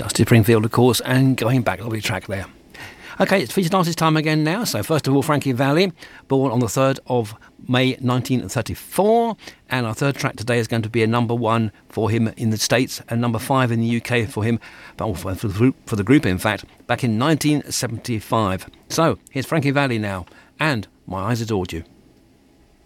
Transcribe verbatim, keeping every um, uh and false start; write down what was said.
Dusty Springfield, of course, and Going Back, lovely track there. Okay, it's featured artist time again now. So first of all, Frankie Valli, born on the third of May nineteen thirty-four, and our third track today is going to be a number one for him in the States and number five in the U K for him, but for the group, for the group in fact, back in nineteen seventy-five. So here's Frankie Valli now, and My Eyes Adored You.